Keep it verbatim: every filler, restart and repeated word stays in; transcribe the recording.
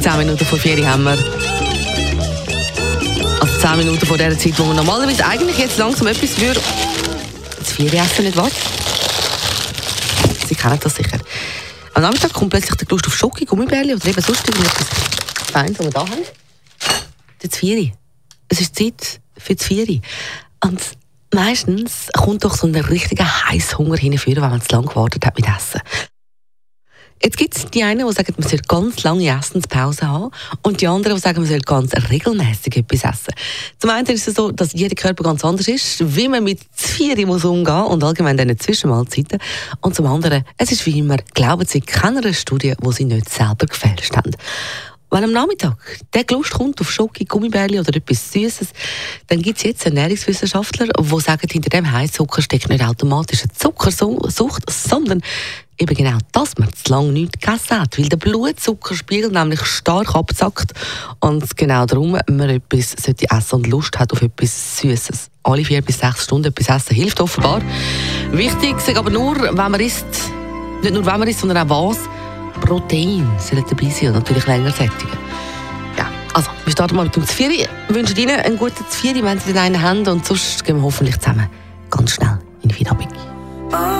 zehn Minuten vor vier haben wir. Also zehn Minuten vor der Zeit, wo man normalerweise eigentlich jetzt langsam etwas würde. Das vier essen, nicht wahr? Sie kennen das sicher. Am Nachmittag kommt plötzlich der Lust auf Schoki, Gummibärli oder eben sonst irgendetwas Feines, was wir da haben. Das vier. Es ist Zeit für das vier. Und meistens kommt doch so ein richtiger Heisshunger hinführen, wenn man zu lange gewartet hat mit Essen. Jetzt gibt es die einen, die sagen, man soll ganz lange Essenspause haben und die anderen, die sagen, man soll ganz regelmäßig etwas essen. Zum einen ist es so, dass jeder Körper ganz anders ist, wie man mit vier muss umgehen und allgemein diesen Zwischenmahlzeiten. Und zum anderen, es ist wie immer, glauben Sie keiner Studie, die Sie nicht selber gefälscht haben. Wenn am Nachmittag der Lust kommt auf Schoki, Gummibärli oder etwas Süßes, dann gibt es jetzt Ernährungswissenschaftler, die sagen, hinter dem Heißzucker steckt nicht automatisch eine Zuckersucht, sondern eben genau, dass man zu lange nichts gegessen hat, weil der Blutzuckerspiegel nämlich stark abzackt und genau darum man etwas sollte essen und Lust hat auf etwas Süßes. Alle vier bis sechs Stunden etwas essen hilft offenbar. Wichtig ist aber nur, wenn man isst, nicht nur wenn man isst, sondern auch was. Protein sollen dabei sein und natürlich länger sättigen. Ja, also, wir starten mal mit dem Zvieri. Ich wünsche Ihnen einen guten Zvieri, wenn Sie den einen haben und sonst gehen wir hoffentlich zusammen ganz schnell in die Feierabend.